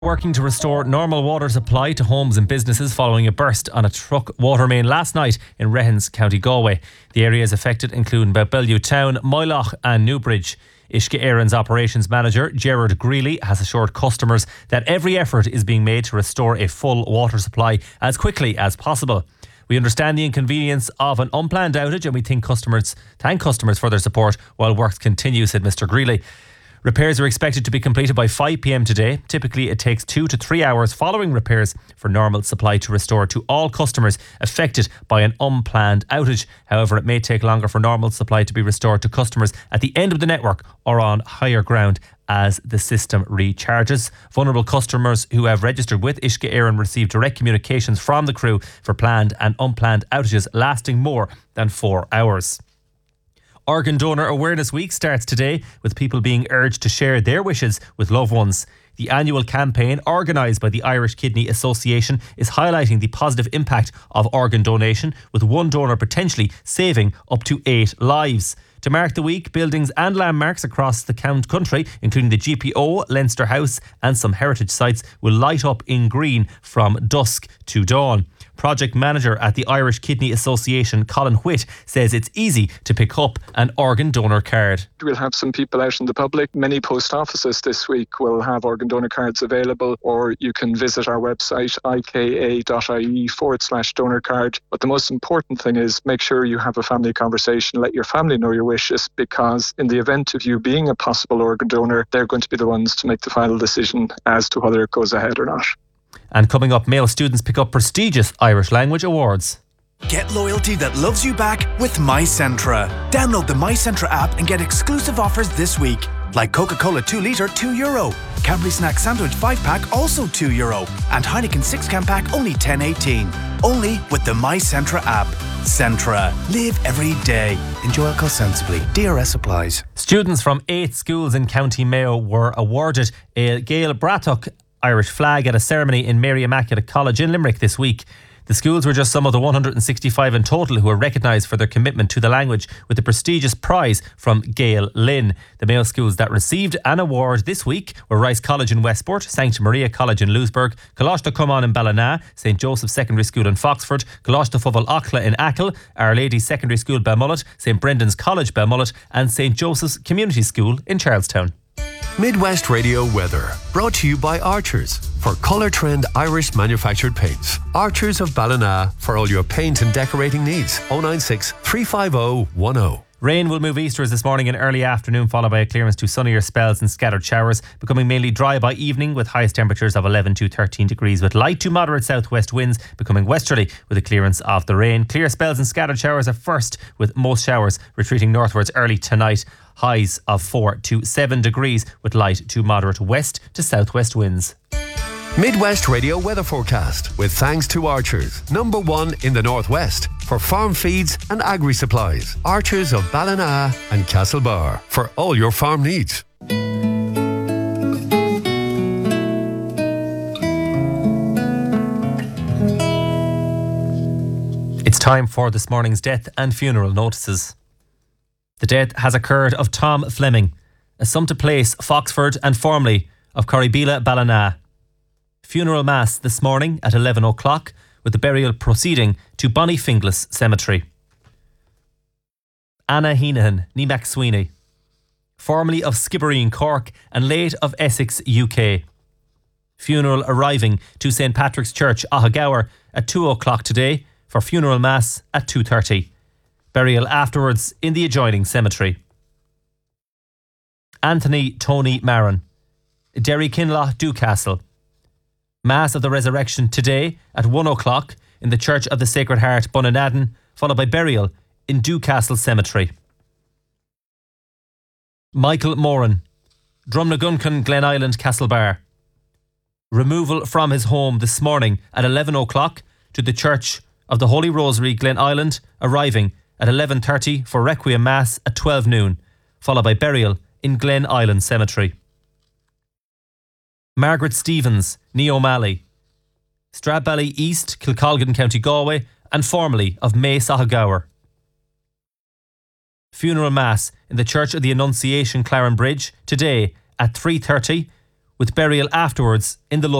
Working to restore normal water supply to homes and businesses following a burst on a truck water main last night in Rehens, County Galway. The areas affected include Bellevue Town, Moyloch and Newbridge. Uisce Éireann's operations manager, Gerard Greeley, has assured customers that every effort is being made to restore a full water supply as quickly as possible. We understand the inconvenience of an unplanned outage and we thank customers for their support while works continue, said Mr. Greeley. Repairs are expected to be completed by 5 p.m. today. Typically, it takes 2 to 3 hours following repairs for normal supply to restore to all customers affected by an unplanned outage. However, it may take longer for normal supply to be restored to customers at the end of the network or on higher ground as the system recharges. Vulnerable customers who have registered with Uisce Éireann receive direct communications from the crew for planned and unplanned outages lasting more than 4 hours. Organ Donor Awareness Week starts today with people being urged to share their wishes with loved ones. The annual campaign, organised by the Irish Kidney Association, is highlighting the positive impact of organ donation, with one donor potentially saving up to 8 lives. To mark the week, buildings and landmarks across the country, including the GPO, Leinster House and some heritage sites, will light up in green from dusk to dawn. Project manager at the Irish Kidney Association, Colin Whitt, says it's easy to pick up an organ donor card. We'll have some people out in the public. Many post offices this week will have organ donor cards available, or you can visit our website, ika.ie/donor card. But the most important thing is make sure you have a family conversation. Let your family know your wishes, because in the event of you being a possible organ donor, they're going to be the ones to make the final decision as to whether it goes ahead or not. And coming up, male students pick up prestigious Irish language awards. Get loyalty that loves you back with MyCentra. Download the MyCentra app and get exclusive offers this week. Like Coca-Cola 2 litre, €2. Cadbury Snack Sandwich 5-pack, also €2. And Heineken 6-can pack, only $10.18. Only with the MyCentra app. Centra. Live every day. Enjoy alcohol sensibly. DRS applies. Students from 8 schools in County Mayo were awarded a Gael Bratach Irish flag at a ceremony in Mary Immaculate College in Limerick this week. The schools were just some of the 165 in total who were recognised for their commitment to the language, with the prestigious prize from Gail Lynn. The Mayo schools that received an award this week were Rice College in Westport, St Maria College in Louisburg, Coláiste Cumann in Ballina, St Joseph Secondary School in Foxford, Coláiste Fubal Achla in Achill, Our Lady Secondary School Belmullet, St Brendan's College Belmullet and St Joseph's Community School in Charlestown. Midwest Radio weather, brought to you by Archers for Colour Trend Irish manufactured paints. Archers of Ballina for all your paint and decorating needs. 096 350 10. Rain will move eastwards this morning and early afternoon, followed by a clearance to sunnier spells and scattered showers, becoming mainly dry by evening with highest temperatures of 11 to 13 degrees, with light to moderate southwest winds becoming westerly with a clearance of the rain. Clear spells and scattered showers are first, with most showers retreating northwards early tonight. Highs of 4 to 7 degrees with light to moderate west to southwest winds. Midwest Radio weather forecast with thanks to Archers, #1 in the northwest for farm feeds and agri supplies. Archers of Ballina and Castlebar for all your farm needs. It's time for this morning's death and funeral notices. The death has occurred of Tom Fleming, Assumpta Place, Foxford, and formerly of Corribila Ballina. Funeral mass this morning at 11 o'clock, with the burial proceeding to Bonnyfinglas Cemetery. Anna Heenahan, ní Mac Sweeney, formerly of Skibbereen, Cork, and late of Essex, UK. Funeral arriving to St Patrick's Church, Ahagower, at 2 o'clock today for funeral mass at 2:30. Burial afterwards in the adjoining cemetery. Anthony Tony Maron, Derry Kinlaw, Dewcastle. Mass of the Resurrection today at 1 o'clock in the Church of the Sacred Heart, Bunanadden, followed by burial in Dewcastle Cemetery. Michael Moran, Drumnaguncan, Glen Island, Castlebar. Removal from his home this morning at 11 o'clock to the Church of the Holy Rosary, Glen Island, arriving at 11:30 for Requiem Mass at 12 noon, followed by burial in Glen Island Cemetery. Margaret Stevens, ní O'Malley, Stradbally East, Kilcolgan, County Galway, and formerly of Mace Ahagower. Funeral Mass in the Church of the Annunciation, Clarenbridge, today at 3:30, with burial afterwards in the